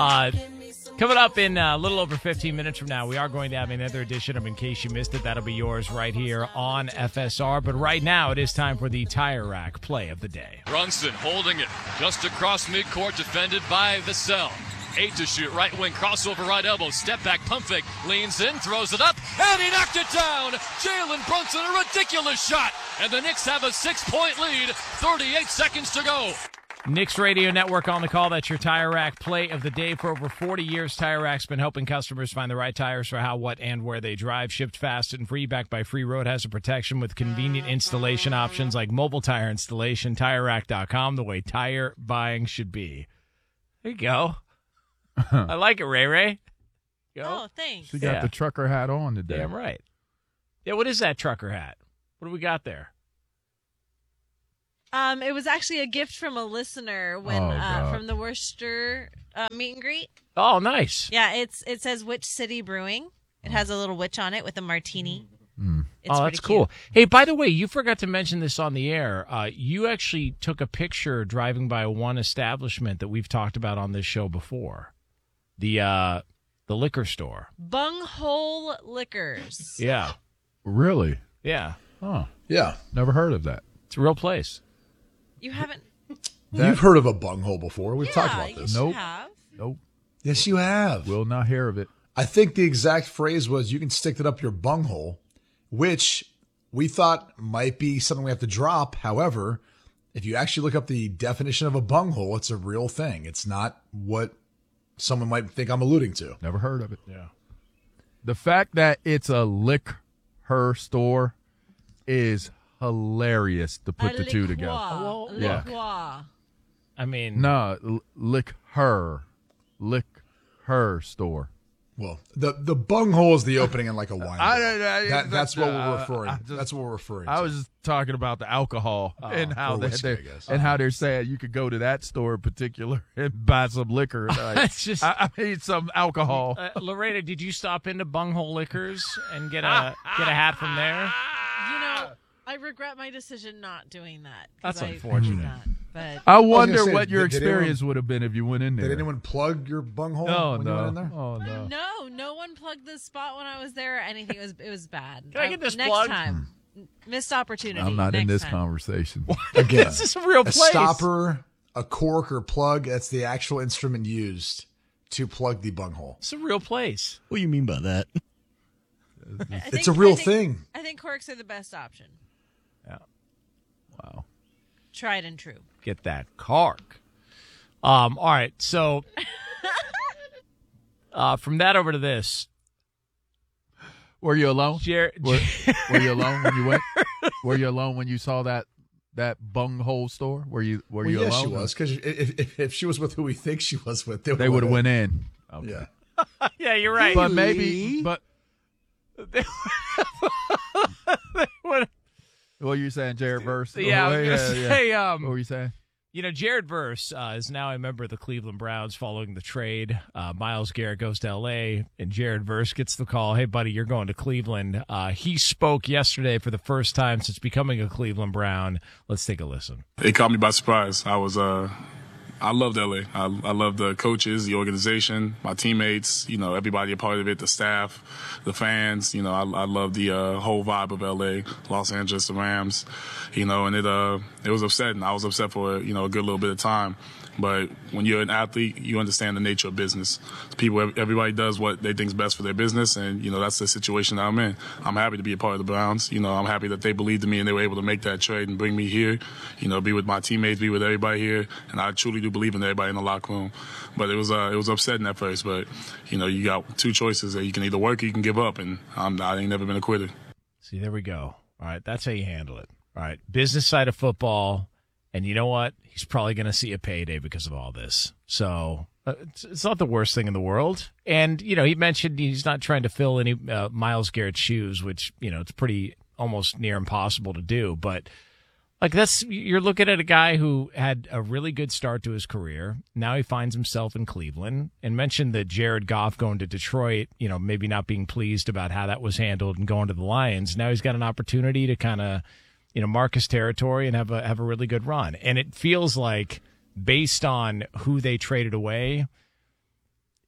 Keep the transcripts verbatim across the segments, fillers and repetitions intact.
Uh, coming up in a little over fifteen minutes from now, we are going to have another edition of In Case You Missed It. That'll be yours right here on F S R. But right now, it is time for the Tire Rack Play of the Day. Brunson holding it just across midcourt, defended by Vassell. Eight to shoot, right wing, crossover, right elbow, step back, pump fake, leans in, throws it up, and he knocked it down. Jalen Brunson, a ridiculous shot. And the Knicks have a six-point lead, thirty-eight seconds to go. Knicks Radio Network on the call. That's your Tire Rack Play of the Day. For over forty years, Tire Rack's been helping customers find the right tires for how, what, and where they drive. Shipped fast and free, backed by Free Road Hazard Protection with convenient installation options like mobile tire installation. Tire Rack dot com, the way tire buying should be. There you go. I like it, Ray Ray. Go. Oh, thanks. She got Yeah. the trucker hat on today. Damn right. Yeah, what is that trucker hat? What do we got there? Um, it was actually a gift from a listener when Oh, uh, God. from the Worcester uh, meet and greet. Oh, nice. Yeah, it's it says Witch City Brewing. It has a little witch on it with a martini. Mm. It's Oh, pretty that's cool. cute. Hey, by the way, you forgot to mention this on the air. Uh, you actually took a picture driving by one establishment that we've talked about on this show before. The uh, the liquor store. Bunghole Liquors. Yeah. Really? Yeah. Oh, Yeah. never heard of that. It's a real place. You haven't? That- You've heard of a bunghole before. We've yeah, talked about you this. should Nope. have. Nope. Yes, you have. Will not hear of it. I think the exact phrase was, you can stick it up your bunghole, which we thought might be something we have to drop. However, if you actually look up the definition of a bunghole, it's a real thing. It's not what someone might think I'm alluding to. Never heard of it. Yeah. The fact that it's a liquor store is hilarious to put A the two liqueur. together. Well, yeah. Liqueur. I mean, No, l- liquor. Liquor store. Well, the the bunghole is the opening in like a wine. I barrel. don't know. That, that's what we're Uh, referring. I just- that's what we're referring to. I was just talking about the alcohol and how or they, whiskey, they- I guess. and how they're saying you could go to that store in particular and buy some liquor. Like, It's just- I, I need some alcohol. uh, Loretta, did you stop into Bunghole Liquors and get a get a hat from there? You know, I regret my decision not doing that. 'cause That's I unfortunate. did not, but I gonna wonder say, what your did- did experience anyone- would have been if you went in there. Did anyone plug your bunghole No, when you went in no. there? Oh no. no, no one plugged the spot when I was there or anything. It was it was bad. Can I get this next plugged? time? Missed opportunity. I'm not in Next this time. conversation. Again, This is a real a place. stopper, a cork, or plug. That's the actual instrument used to plug the bunghole. It's a real place. What do you mean by that? I It's think- a real I think- thing. I think corks are the best option. Yeah. Wow. Tried and true. Get that cork. Um. All right. So, uh, from that over to this, Were you alone? Jared. Were, were you alone when you went? Were you alone when you saw that that bunghole store? Were you Were Well, you yes, alone? she was. Because if, if, if she was with who we think she was with, they, They would have went in. Yeah. Yeah, you're right. But maybe. But They would- what were you saying, Jared Verse? yeah, I was Oh, gonna say. What Um. were you saying? You know, Jared Verse uh, is now a member of the Cleveland Browns following the trade. Uh, Myles Garrett goes to L A, and Jared Verse gets the call, hey, buddy, you're going to Cleveland. Uh, he spoke yesterday for the first time since becoming a Cleveland Brown. Let's take a listen. It caught me by surprise. I was, uh, I loved L A. I, I loved the coaches, the organization, my teammates, you know, everybody a part of it, the staff, the fans. You know, I, I love the uh, whole vibe of L A, Los Angeles, the Rams, you know, and it, uh, it was upsetting. I was upset for, you know, a good little bit of time. But when you're an athlete, you understand the nature of business. People, everybody does what they think is best for their business, and, you know, that's the situation that I'm in. I'm happy to be a part of the Browns. You know, I'm happy that they believed in me and they were able to make that trade and bring me here, you know, be with my teammates, be with everybody here. And I truly do believe in everybody in the locker room. But it was uh, it was upsetting at first. But, you know, you got two choices. You can either work or you can give up, and I'm, I ain't never been a quitter. See, there we go. All right, that's how you handle it. All right, business side of football, and you know what? He's probably going to see a payday because of all this. So uh, it's, it's not the worst thing in the world. And, you know, he mentioned he's not trying to fill any uh, Myles Garrett's shoes, which, you know, it's pretty almost near impossible to do. But, like, that's you're looking at a guy who had a really good start to his career. Now he finds himself in Cleveland, and mentioned that Jared Goff going to Detroit, you know, maybe not being pleased about how that was handled and going to the Lions. Now he's got an opportunity to kind of, you know, mark his territory and have a have a really good run. And it feels like, based on who they traded away,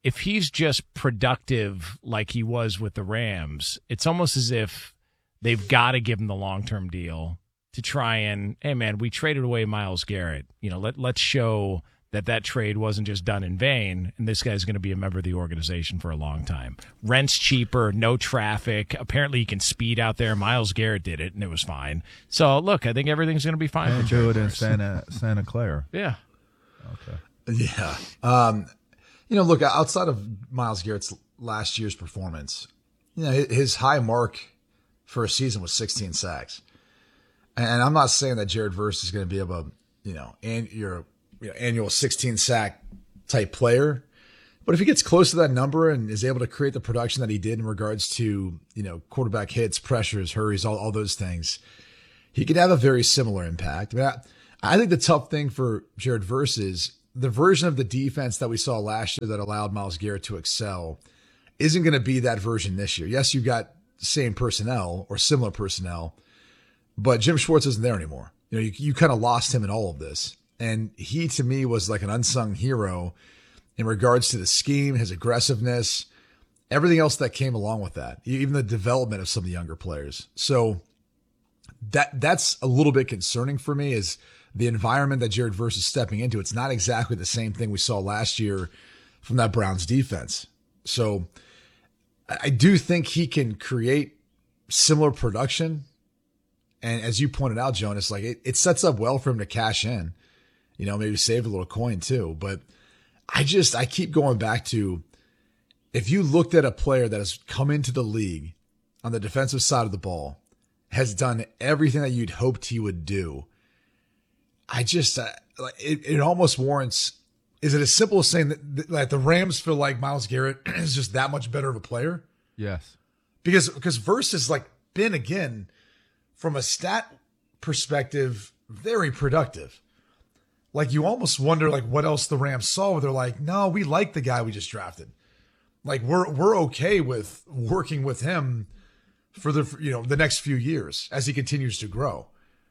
if he's just productive like he was with the Rams, it's almost as if they've got to give him the long-term deal to try and, hey, man, we traded away Myles Garrett. You know, let, let's show that that trade wasn't just done in vain, and this guy's going to be a member of the organization for a long time. Rent's cheaper, no traffic. Apparently he can speed out there. Myles Garrett did it, and it was fine. So, look, I think everything's going to be fine. And for do it in Verse. Santa Santa Clara. Yeah. Okay. Yeah. Um, you know, look, outside of Myles Garrett's last year's performance, you know, his high mark for a season was sixteen sacks. And I'm not saying that Jared Verse is going to be able to, you know, and your you know, annual sixteen sack type player. But if he gets close to that number and is able to create the production that he did in regards to, you know, quarterback hits, pressures, hurries, all, all those things, he could have a very similar impact. I mean, I, I think the tough thing for Jared Verse is the version of the defense that we saw last year that allowed Myles Garrett to excel isn't going to be that version this year. Yes, you've got the same personnel or similar personnel, but Jim Schwartz isn't there anymore. You know, you, you kind of lost him in all of this. And he, to me, was like an unsung hero in regards to the scheme, his aggressiveness, everything else that came along with that, even the development of some of the younger players. So that that's a little bit concerning for me is the environment that Jared Verse is stepping into. It's not exactly the same thing we saw last year from that Browns defense. So I do think he can create similar production. And as you pointed out, Jonas, like it, it sets up well for him to cash in, you know, maybe save a little coin too. But I just, I keep going back to, if you looked at a player that has come into the league on the defensive side of the ball, has done everything that you'd hoped he would do, I just, uh, it, it almost warrants, is it as simple as saying that, that the Rams feel like Myles Garrett is just that much better of a player? Yes. Because, because Verse has like been, again, from a stat perspective, very productive. Like you almost wonder like what else the Rams saw where they're like, no, we like the guy we just drafted. Like we're, we're okay with working with him for the, you know, the next few years as he continues to grow.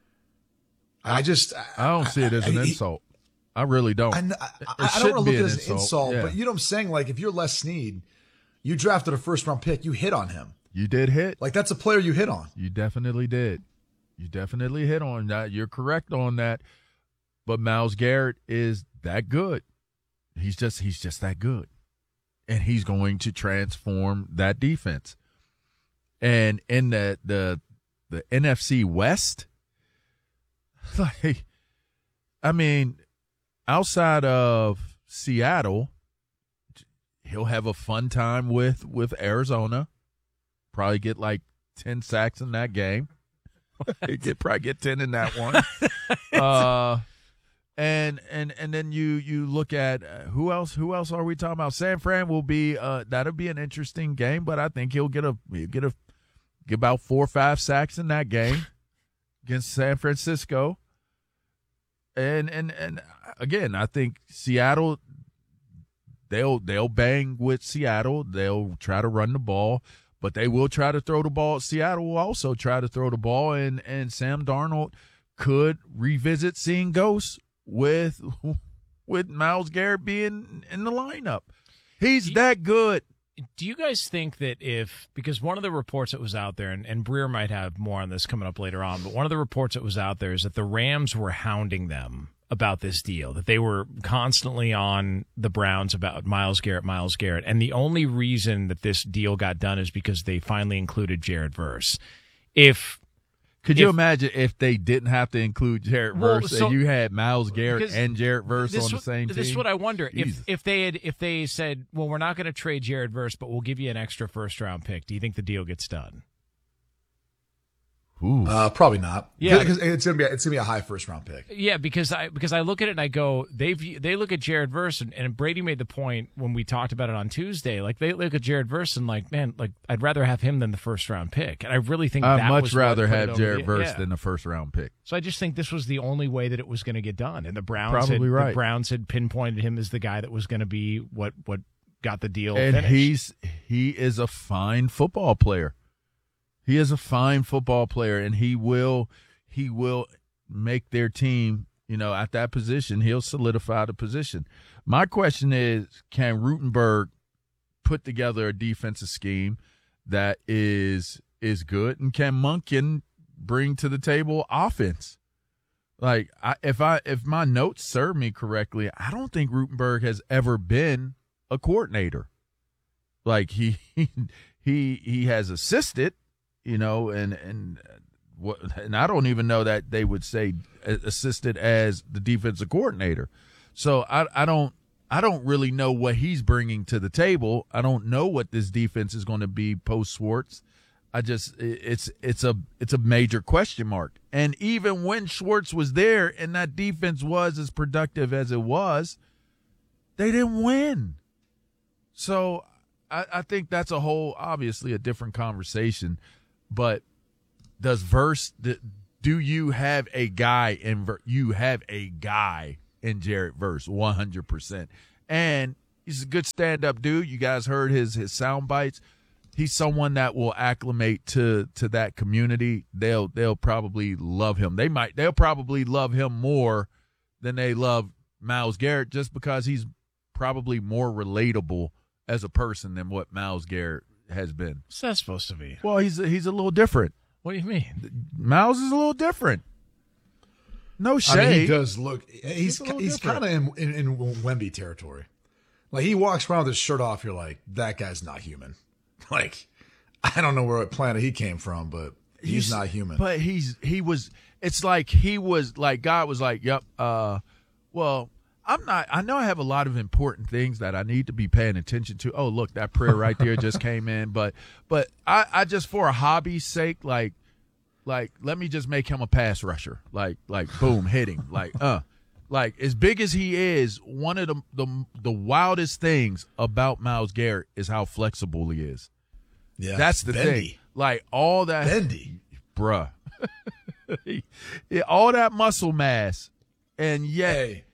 I just, I don't see it as an I, insult. I really don't. I, I, It I don't shouldn't want be to look an at it as an insult, yeah. but you know what I'm saying? Like if you're Les Snead, you drafted a first round pick, you hit on him. You did hit. Like that's a player you hit on. You definitely did. You definitely hit on that. You're correct on that. But Myles Garrett is that good. He's just he's just that good. And he's going to transform that defense. And in the the the N F C West, like I mean, outside of Seattle, he'll have a fun time with with Arizona. Probably get like ten sacks in that game. He'd get probably get ten in that one. uh And and and then you you look at uh, who else who else are we talking about? San Fran will be uh that'll be an interesting game, but I think he'll get a he'll get a get about four or five sacks in that game against San Francisco. And and and again, I think Seattle they'll they'll bang with Seattle. They'll try to run the ball, but they will try to throw the ball. Seattle will also try to throw the ball, and and Sam Darnold could revisit seeing ghosts with with Myles Garrett being in the lineup. He's that good. Do you guys think that if, because one of the reports that was out there, and, and Breer might have more on this coming up later on, but one of the reports that was out there is that the Rams were hounding them about this deal, that they were constantly on the Browns about Myles Garrett, Myles Garrett, and the only reason that this deal got done is because they finally included Jared Verse. If Could you If- imagine if they didn't have to include Jarrett Well, Verse so- and you had Myles Garrett because and Jarrett Verse this on the what- same team? This is what I wonder. Jesus. If if they had if they said, well, we're not going to trade Jared Verse, but we'll give you an extra first round pick, do you think the deal gets done? Ooh. Uh, probably not. Yeah. because it's gonna be a, it's gonna be a high first round pick. Yeah, because I because I look at it and I go, they view- they look at Jared Verse, and, and Brady made the point when we talked about it on Tuesday. Like they look at Jared Verse and like, man, like I'd rather have him than the first round pick, and I really think I'd that much was what rather put it have over Jarrett the- Verse yeah. than the first round pick. So I just think this was the only way that it was going to get done, and the Browns Probably had, right. the Browns had pinpointed him as the guy that was going to be what what got the deal And finished. he's he is a fine football player. He is a fine football player, and he will he will make their team, you know, at that position. He'll solidify the position. My question is, can Rutenberg put together a defensive scheme that is is good, and can Monken bring to the table offense? Like, I, if I if my notes serve me correctly, I don't think Rutenberg has ever been a coordinator. Like he he he has assisted, you know, and and what, and I don't even know that they would say assisted as the defensive coordinator. So I I don't I don't really know what he's bringing to the table. I don't know what this defense is going to be post Schwartz. I just it's it's a it's a major question mark. And even when Schwartz was there and that defense was as productive as it was, they didn't win. So I, I think that's a whole obviously a different conversation. But does Verse do you have a guy in you have a guy in Jared Verse one hundred percent? And he's a good stand-up dude. You guys heard his his sound bites. He's someone that will acclimate to to that community. They'll they'll probably love him. They might they'll probably love him more than they love Myles Garrett, just because he's probably more relatable as a person than what Myles Garrett has been. What's that supposed to be? Well, he's he's a little different. What do you mean? Myles is a little different. No shade. I mean, he does look. He's He's a he's, little kind of in, in in Wemby territory. Like, he walks around with his shirt off. You're like, that guy's not human. Like, I don't know what planet he came from, but he's, he's not human. But he's he was. It's like he was like God was like, yep. Uh, well, I'm not. I know I have a lot of important things that I need to be paying attention to. Oh, look, that prayer right there just came in. But but I, I just for a hobby's sake, like like let me just make him a pass rusher. Like like boom, hitting. Like uh, like as big as he is, one of the the the wildest things about Myles Garrett is how flexible he is. Yeah, That's the bendy. thing. Like all that Bendy, bruh. Yeah, all that muscle mass, and yet,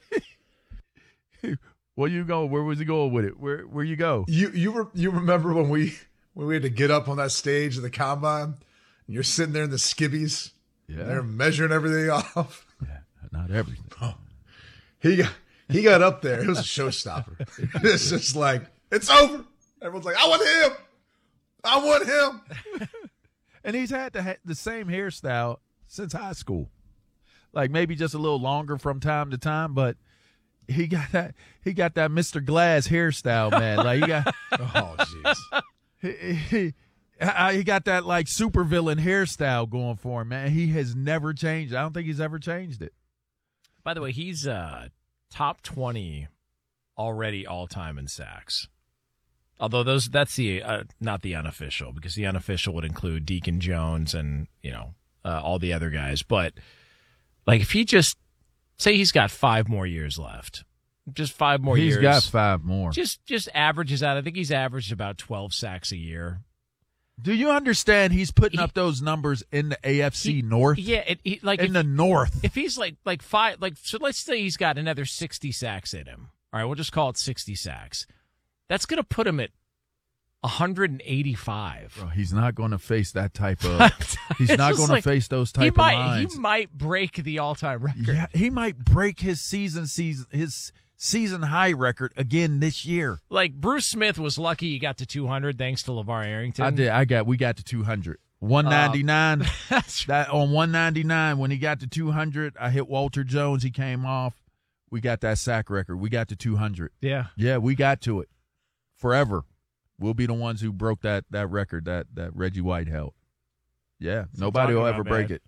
hey, where you go? Where was he going with it? Where where you go? you you re- you remember when we when we had to get up on that stage of the combine? And you're sitting there in the skivvies. Yeah. and they're measuring everything off. Yeah, not everything. Oh, he got he got up there. It was a showstopper. It's just like, it's over. Everyone's like, I want him. I want him. And he's had the ha- the same hairstyle since high school, like maybe just a little longer from time to time, but he got that he got that Mister Glass hairstyle, man. Like he got Oh, jeez. he, he, he got that like supervillain hairstyle going for him, man. He has never changed. I don't think he's ever changed it. By the way, he's uh, top twenty already all time in sacks. Although those that's the uh, not the unofficial, because the unofficial would include Deacon Jones and, you know, uh, all the other guys. But like, if he just say he's got five more years left, just five more He's years, got five more. just just averages out. I think he's averaged about twelve sacks a year. Do you understand? He's putting He- up those numbers in the A F C He- North. Yeah, it, he, like in if, the North. if he's like like five, like so, let's say he's got another sixty sacks in him. All right, we'll just call it sixty sacks. That's going to put him at one hundred eighty-five. Bro, he's not going to face that type of. He's It's not just going like, to face those He type of might lines. he might break the all time record. Yeah, he might break his season season his season high record again this year. Like Bruce Smith was lucky he got to two hundred thanks to LeVar Arrington. I did. I got. We got to two hundred. one ninety-nine. That's That on one ninety-nine when he got to two hundred, I hit Walter Jones. He came off. We got that sack record. We got to two hundred. yeah. Yeah, we got to it. Forever. We'll be the ones who broke that that record that that Reggie White held. Yeah, nobody talking will about, ever break man. it.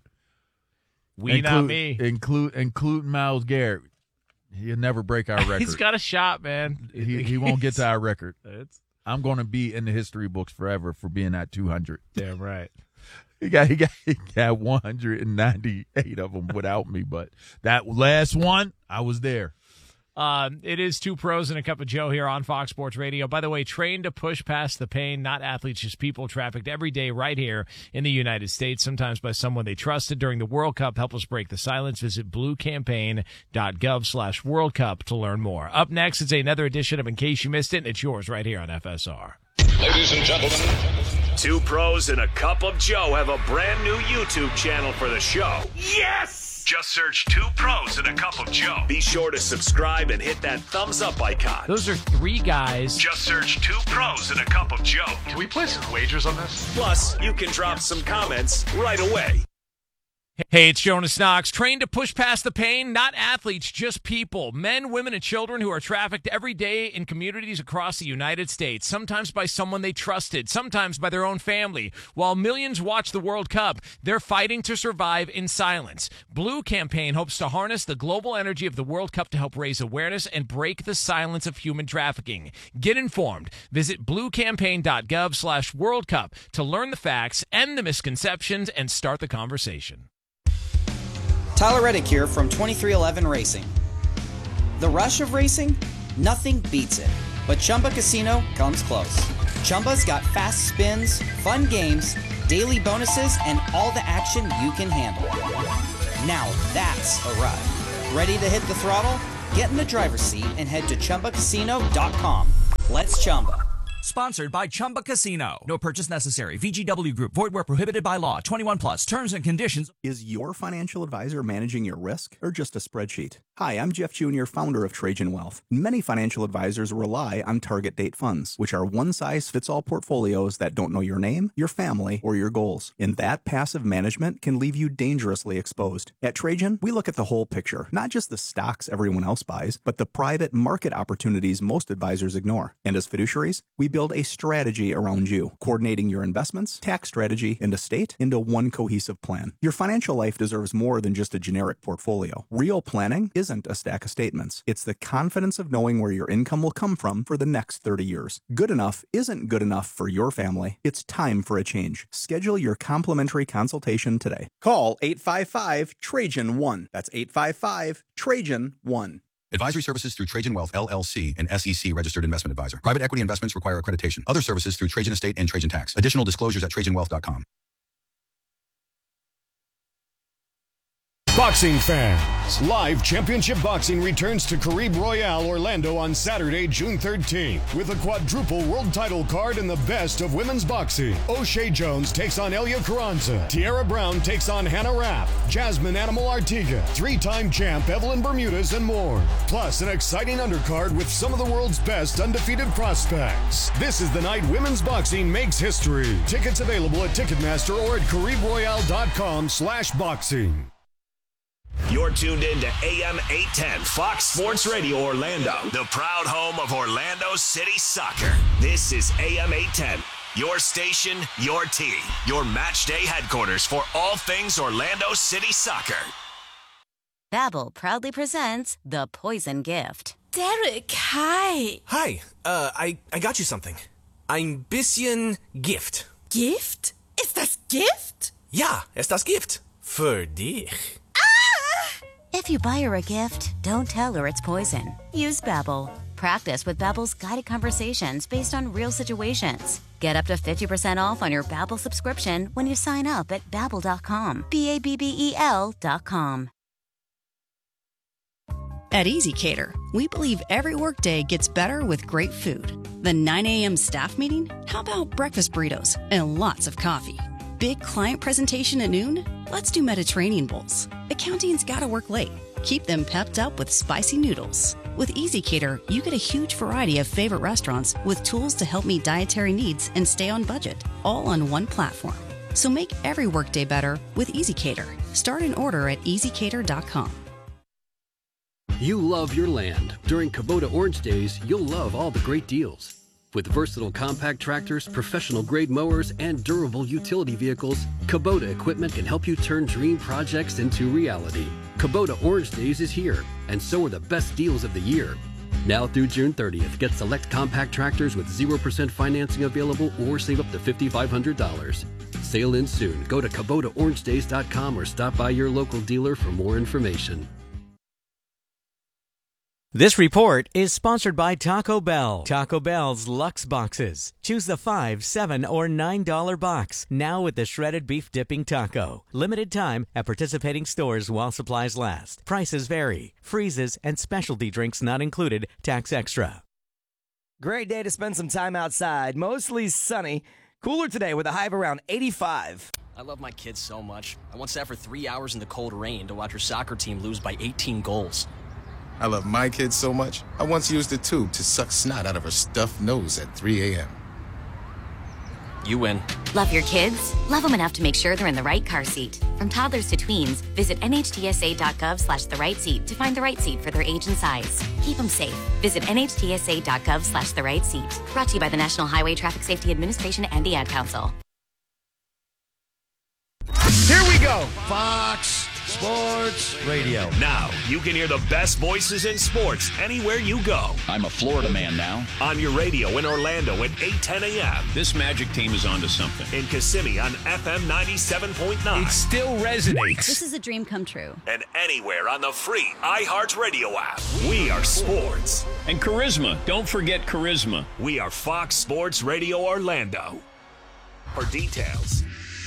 We not Include- me. Include including Myles Garrett. He'll never break our record. He's got a shot, man. he he won't get to our record. It's I'm going to be in the history books forever for being at two hundred. damn right. He got he got he got one hundred ninety-eight of them without me, but that last one, I was there. Um, it is Two Pros and a Cup of Joe here on Fox Sports Radio. By the way, trained to push past the pain, not athletes, just people trafficked every day right here in the United States, sometimes by someone they trusted during the World Cup. Help us break the silence. Visit bluecampaign.gov slash World Cup to learn more. Up next, it's another edition of In Case You Missed It, and it's yours right here on F S R. Ladies and gentlemen, Two Pros and a Cup of Joe have a brand new YouTube channel for the show. yes! Just search Two Pros and a Cup of Joe. Be sure to subscribe and hit that thumbs up icon. Those are three guys. Just search Two Pros and a Cup of Joe. Can we place some wagers on this? Plus, you can drop some comments right away. Hey, it's Jonas Knox. Trained to push past the pain? Not athletes, just people. Men, women, and children who are trafficked every day in communities across the United States, sometimes by someone they trusted, sometimes by their own family. While millions watch the World Cup, they're fighting to survive in silence. Blue Campaign hopes to harness the global energy of the World Cup to help raise awareness and break the silence of human trafficking. Get informed. Visit bluecampaign.gov slash World Cup to learn the facts, end the misconceptions, and start the conversation. Tyler Reddick here from twenty-three eleven Racing. The rush of racing? Nothing beats it. But Chumba Casino comes close. Chumba's got fast spins, fun games, daily bonuses, and all the action you can handle. Now that's a ride. Ready to hit the throttle? Get in the driver's seat and head to Chumba Casino dot com. Let's Chumba. Sponsored by Chumba Casino. No purchase necessary. V G W Group. Void where prohibited by law. twenty-one plus. Terms and conditions. Is your financial advisor managing your risk or just a spreadsheet? Hi, I'm Jeff Junior, founder of Trajan Wealth. Many financial advisors rely on target date funds, which are one-size-fits-all portfolios that don't know your name, your family, or your goals. And that passive management can leave you dangerously exposed. At Trajan, we look at the whole picture, not just the stocks everyone else buys, but the private market opportunities most advisors ignore. And as fiduciaries, we build a strategy around you, coordinating your investments, tax strategy, and estate into one cohesive plan. Your financial life deserves more than just a generic portfolio. Real planning isn't a stack of statements. It's the confidence of knowing where your income will come from for the next thirty years. Good enough isn't good enough for your family. It's time for a change. Schedule your complimentary consultation today. Call eight five five Trajan one. That's eight five five Trajan one. Advisory services through Trajan Wealth, L L C, an S E C registered investment advisor. Private equity investments require accreditation. Other services through Trajan Estate and Trajan Tax. Additional disclosures at trajan wealth dot com. Boxing fans, live championship boxing returns to Caribe Royale, Orlando on Saturday, June thirteenth with a quadruple world title card and the best of women's boxing. O'Shea Jones takes on Elia Carranza. Tierra Brown takes on Hannah Rapp. Jasmine Animal Artiga, three-time champ Evelyn Bermudez, and more. Plus, an exciting undercard with some of the world's best undefeated prospects. This is the night women's boxing makes history. Tickets available at Ticketmaster or at caribe royale dot com slash boxing. You're tuned in to A M eight ten Fox Sports Radio Orlando, the proud home of Orlando City Soccer. This is A M eight ten, your station, your team, your match day headquarters for all things Orlando City Soccer. Babbel proudly presents The Poison Gift. Derek, hi. Hi, uh, I, I got you something. Ein bisschen Gift. Gift? Ist das Gift? Ja, ist das Gift. Für dich. If you buy her a gift, don't tell her it's poison. Use Babbel. Practice with Babbel's guided conversations based on real situations. Get up to fifty percent off on your Babbel subscription when you sign up at babbel dot com. B A B B E L dot com. At EasyCater, we believe every workday gets better with great food. The nine a.m. staff meeting? How about breakfast burritos and lots of coffee? Big client presentation at noon? Let's do Mediterranean bowls. Accounting's gotta work late. Keep them pepped up with spicy noodles. With EasyCater, you get a huge variety of favorite restaurants with tools to help meet dietary needs and stay on budget, all on one platform. So make every workday better with EasyCater. Start an order at easy cater dot com. You love your land. During Kubota Orange Days, you'll love all the great deals. With versatile compact tractors, professional-grade mowers, and durable utility vehicles, Kubota equipment can help you turn dream projects into reality. Kubota Orange Days is here, and so are the best deals of the year. Now through June thirtieth, get select compact tractors with zero percent financing available or save up to five thousand five hundred dollars. Sale ends soon. Go to kubota orange days dot com or stop by your local dealer for more information. This report is sponsored by Taco Bell. Taco Bell's Luxe Boxes. Choose the five, seven, or nine dollar box. Now with the shredded beef dipping taco. Limited time at participating stores while supplies last. Prices vary. Freezes and specialty drinks not included. Tax extra. Great day to spend some time outside. Mostly sunny. Cooler today with a high of around eighty-five. I love my kids so much. I once sat for three hours in the cold rain to watch her soccer team lose by eighteen goals. I love my kids so much, I once used a tube to suck snot out of her stuffed nose at three a.m. You win. Love your kids? Love them enough to make sure they're in the right car seat. From toddlers to tweens, visit N H T S A dot gov slash the right seat to find the right seat for their age and size. Keep them safe. Visit N H T S A dot gov slash the right seat. Brought to you by the National Highway Traffic Safety Administration and the Ad Council. Here we go. Fox Sports Radio. Now, you can hear the best voices in sports anywhere you go. I'm a Florida man now. On your radio in Orlando at eight ten a.m. This Magic team is onto something. In Kissimmee on F M ninety-seven point nine. It still resonates. This is a dream come true. And anywhere on the free iHeartRadio app. We are sports. And charisma. Don't forget charisma. We are Fox Sports Radio Orlando. For details.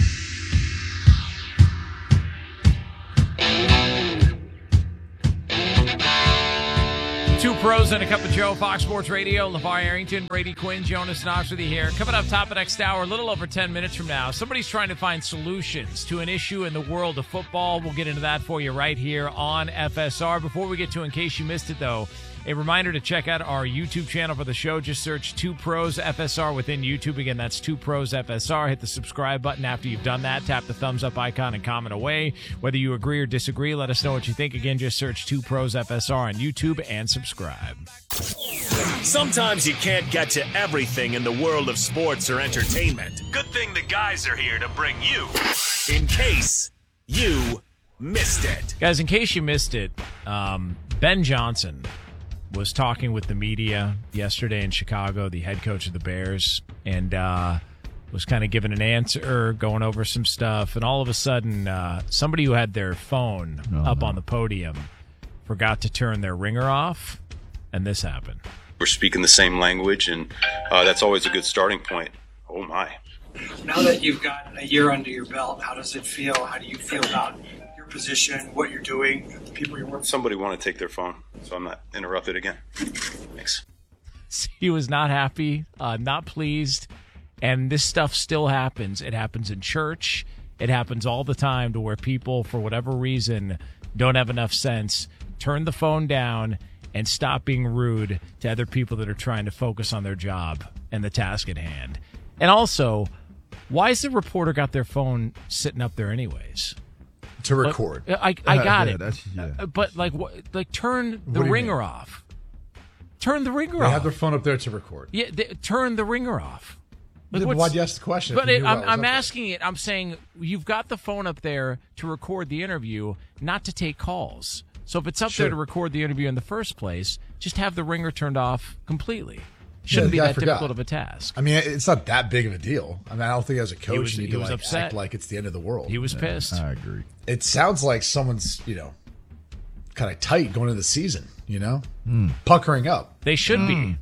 Two pros and a cup of Joe, Fox Sports Radio, LeVar Arrington, Brady Quinn, Jonas Knox with you here. Coming up top of next hour, a little over ten minutes from now, somebody's trying to find solutions to an issue in the world of football. We'll get into that for you right here on F S R. Before we get to In Case You Missed It, though, a reminder to check out our YouTube channel for the show. Just search Two Pros F S R within YouTube. Again, that's Two Pros F S R. Hit the subscribe button after you've done that. Tap the thumbs up icon and comment away. Whether you agree or disagree, let us know what you think. Again, just search Two Pros F S R on YouTube and subscribe. Sometimes you can't get to everything in the world of sports or entertainment. Good thing the guys are here to bring you In Case You Missed It. Guys, in case you missed it, um, Ben Johnson was talking with the media yesterday in Chicago, the head coach of the Bears, and uh, was kind of giving an answer, going over some stuff, and all of a sudden, uh, somebody who had their phone Oh, up no. on the podium forgot to turn their ringer off, and this happened. We're speaking the same language, and uh, that's always a good starting point. Oh, my. Now that you've got a year under your belt, how does it feel? How do you feel about your position, what you're doing, the people you're working with? Somebody want to take their phone, so I'm not interrupted again. Thanks. He was not happy, uh, not pleased, and this stuff still happens. It happens in church. It happens all the time to where people, for whatever reason, don't have enough sense, turn the phone down and stop being rude to other people that are trying to focus on their job and the task at hand. And also, why has the reporter got their phone sitting up there anyways? To record. Like, I, I got Yeah, it. that's- yeah. Uh, But, like, what, like turn the do you ringer mean? off. Turn the ringer They off. have their phone up there to record. Yeah, they, turn the ringer off. Yeah, but what's- why'd you ask the question? if But you it, knew I'm, what was I'm up there? asking it. I'm saying you've got the phone up there to record the interview, not to take calls. So if it's up Sure. there to record the interview in the first place, just have the ringer turned off completely. Shouldn't Yeah, the guy be that forgot. difficult of a task. I mean, it's not that big of a deal. I mean, I don't think as a coach was- you need he to was like, upset. act like it's the end of the world. He was pissed. I agree. It sounds like someone's, you know, kind of tight going into the season, you know? Puckering up. They should be.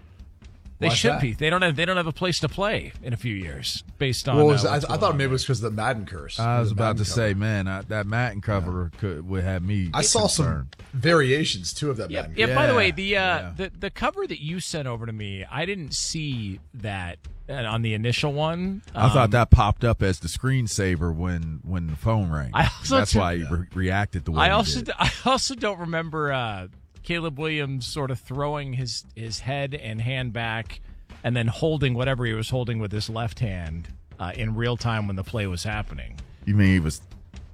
They Why's should that? be. They don't have. They don't have a place to play in a few years, based on. Well, was, uh, I, what's I going thought on maybe it there. was because of the Madden curse. I was The about Madden to cover. say, man, I, that Madden cover could would have me. I saw some concerned. variations, too, of that Yeah, Madden yeah, cover. by the way, the uh, yeah. the the cover that you sent over to me, I didn't see that uh, on the initial one. I Um, thought that popped up as the screensaver when when the phone rang. I also That's did- why he re- reacted the way I he also did. I also don't remember uh, Caleb Williams sort of throwing his his head and hand back, and then holding whatever he was holding with his left hand uh, in real time when the play was happening. You mean he was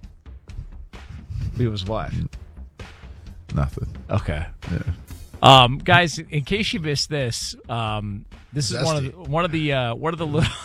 He was what? nothing? Okay. Yeah. Um, guys, in case you missed this, um, this is one of the, one of the uh, one of the little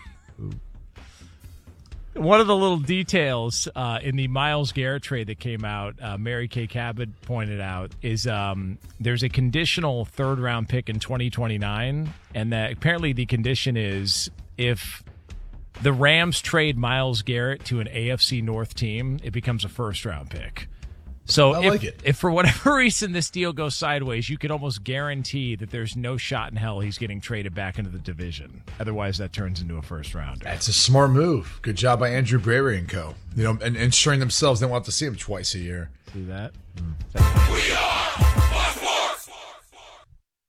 one of the little details uh, in the Myles Garrett trade that came out. Uh, Mary Kay Cabot pointed out is um, there's a conditional third round pick in twenty twenty-nine, and that apparently the condition is if the Rams trade Myles Garrett to an A F C North team, it becomes a first round pick. So I if, like it. if for whatever reason this deal goes sideways, you could almost guarantee that there's no shot in hell he's getting traded back into the division. Otherwise, that turns into a first rounder. That's a smart move. Good job by Andrew Brewery and co. You know, and ensuring themselves they won't have to see him twice a year. See that?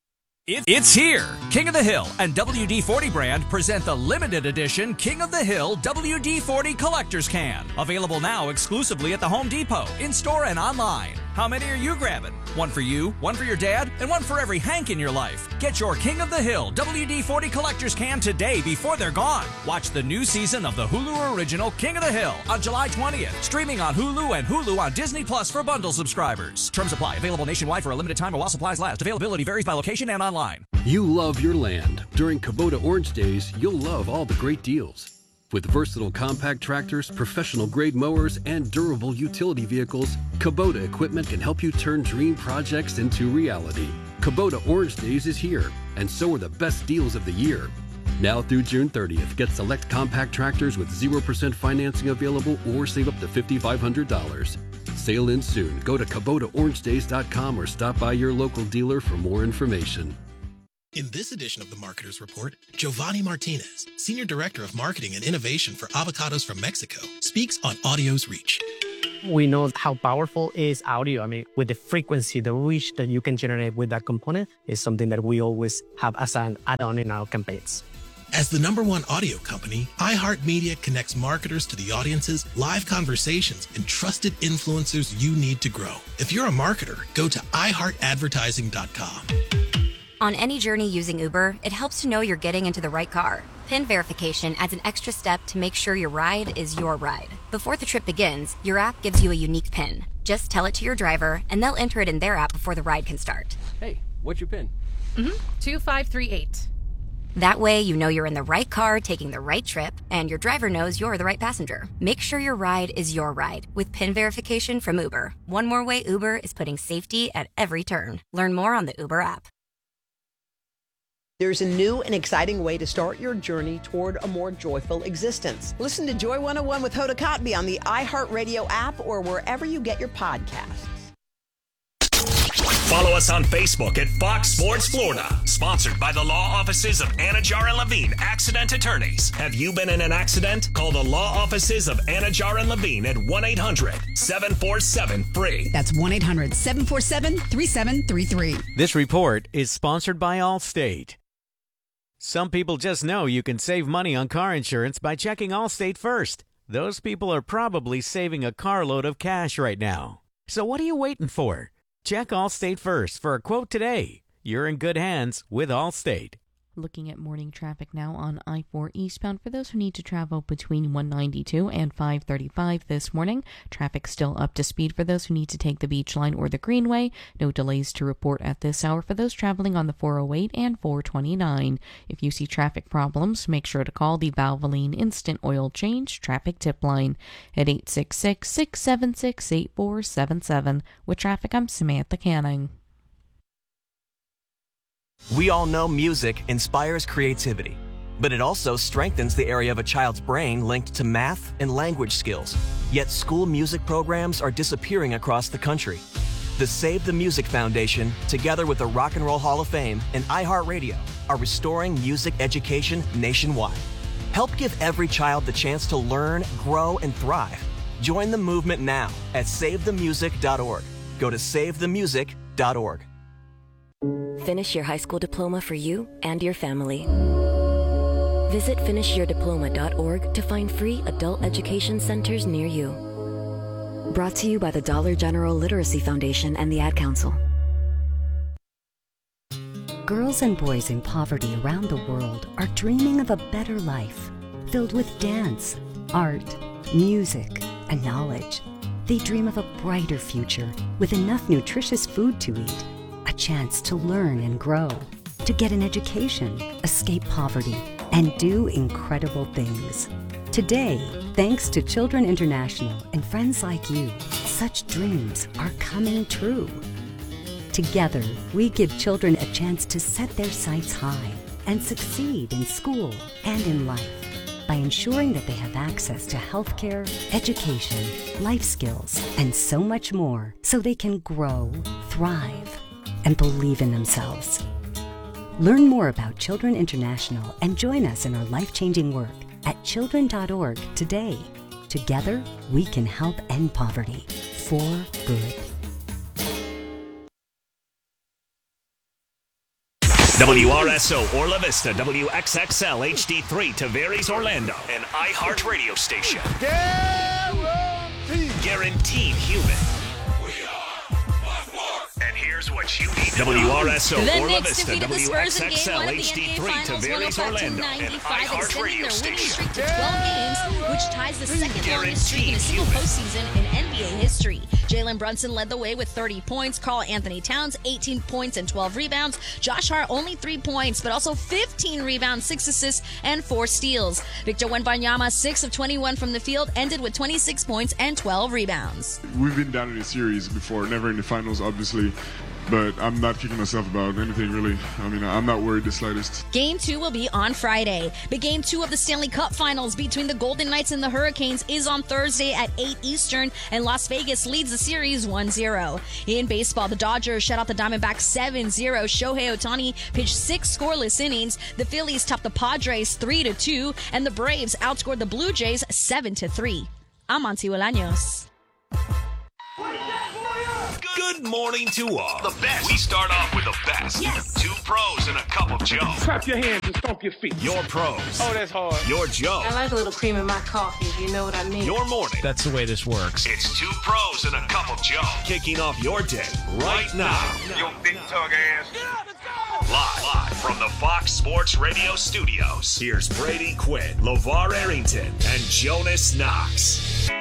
It, it's here! King of the Hill and W D forty brand present the limited edition King of the Hill W D forty Collector's Can. Available now exclusively at the Home Depot, in-store and online. How many are you grabbing? One for you, one for your dad, and one for every Hank in your life. Get your King of the Hill W D forty Collector's Can today before they're gone. Watch the new season of the Hulu original King of the Hill on July twentieth. Streaming on Hulu and Hulu on Disney Plus for bundle subscribers. Terms apply. Available nationwide for a limited time or while supplies last. Availability varies by location and online. You love your land. During Kubota Orange Days, you'll love all the great deals. With versatile compact tractors, professional-grade mowers, and durable utility vehicles, Kubota equipment can help you turn dream projects into reality. Kubota Orange Days is here, and so are the best deals of the year. Now through June thirtieth, get select compact tractors with zero percent financing available or save up to five thousand five hundred dollars. Sail in soon. Go to Kubota Orange Days dot com or stop by your local dealer for more information. In this edition of the Marketer's Report, Giovanni Martinez, Senior Director of Marketing and Innovation for Avocados from Mexico, speaks on audio's reach. We know how powerful is audio. I mean, with the frequency, the reach that you can generate with that component is something that we always have as an add-on in our campaigns. As the number one audio company, iHeartMedia connects marketers to the audiences, live conversations, and trusted influencers you need to grow. If you're a marketer, go to i heart advertising dot com. On any journey using Uber, it helps to know you're getting into the right car. PIN verification adds an extra step to make sure your ride is your ride. Before the trip begins, your app gives you a unique PIN. Just tell it to your driver, and they'll enter it in their app before the ride can start. Hey, what's your PIN? Mm-hmm. two five three eight. That way, you know you're in the right car taking the right trip, and your driver knows you're the right passenger. Make sure your ride is your ride with PIN verification from Uber. One more way Uber is putting safety at every turn. Learn more on the Uber app. There's a new and exciting way to start your journey toward a more joyful existence. Listen to Joy one oh one with Hoda Kotb on the iHeartRadio app or wherever you get your podcasts. Follow us on Facebook at Fox Sports Florida. Sponsored by the law offices of Anajar and Levine, accident attorneys. Have you been in an accident? Call the law offices of Anajar and Levine at one eight hundred seven four seven free. That's one eight hundred seven four seven three seven three three. This report is sponsored by Allstate. Some people just know you can save money on car insurance by checking Allstate first. Those people are probably saving a carload of cash right now. So what are you waiting for? Check Allstate first for a quote today. You're in good hands with Allstate. Looking at morning traffic now on I four eastbound for those who need to travel between one ninety-two and five thirty-five this morning. Traffic still up to speed for those who need to take the Beach Line or the Greenway. No delays to report at this hour for those traveling on the four oh eight and four twenty-nine. If you see traffic problems, make sure to call the Valvoline Instant Oil Change Traffic Tip Line at eight six six, six seven six, eight four seven seven. With traffic, I'm Samantha Canning. We all know music inspires creativity, but it also strengthens the area of a child's brain linked to math and language skills. Yet school music programs are disappearing across the country. The Save the Music Foundation, together with the Rock and Roll Hall of Fame and iHeartRadio, are restoring music education nationwide. Help give every child the chance to learn, grow, and thrive. Join the movement now at save the music dot org. Go to save the music dot org. Finish your high school diploma for you and your family. Visit finish your diploma dot org to find free adult education centers near you. Brought to you by the Dollar General Literacy Foundation and the Ad Council. Girls and boys in poverty around the world are dreaming of a better life, filled with dance, art, music, and knowledge. They dream of a brighter future with enough nutritious food to eat, a chance to learn and grow, to get an education, escape poverty, and do incredible things. Today, thanks to Children International and friends like you, such dreams are coming true. Together, we give children a chance to set their sights high and succeed in school and in life by ensuring that they have access to healthcare, education, life skills, and so much more so they can grow, thrive, and believe in themselves. Learn more about Children International and join us in our life-changing work at children dot org today. Together, we can help end poverty for good. W R S O Orla Vista, W X X L H D three, Tavares Orlando, an iHeart radio station. Guaranteed. Guaranteed human. And here's what you need. W R S O Orla Vista, W X X L H D three, Tavares Orlando, an iHeart radio station. To twelve games, which ties the second longest streak in a single postseason in N B A history. Jalen Brunson led the way with thirty points. Karl Anthony Towns, eighteen points and twelve rebounds. Josh Hart, only three points, but also fifteen rebounds, six assists, and four steals. Victor Wembanyama, six of twenty-one from the field, ended with twenty-six points and twelve rebounds. We've been down in the series before, never in the finals, obviously. But I'm not kicking myself about anything, really. I mean, I'm not worried the slightest. Game two will be on Friday. But game two of the Stanley Cup Finals between the Golden Knights and the Hurricanes is on Thursday at eight Eastern, and Las Vegas leads the series one zero. In baseball, the Dodgers shut out the Diamondbacks seven zero. Shohei Ohtani pitched six scoreless innings. The Phillies topped the Padres three to two, and the Braves outscored the Blue Jays seven to three. I'm Monty Bolaños. Good morning to all. The best. We start off with the best. Yes. Two pros and a cup of Joe. Clap your hands and stomp your feet. Your pros. Oh, that's hard. Your Joe. I like a little cream in my coffee, if you know what I mean. Your morning. That's the way this works. It's two pros and a cup of Joe. Kicking off your day right now. Your big tug ass. Live, live from the Fox Sports Radio studios. Here's Brady Quinn, LeVar Arrington, and Jonas Knox.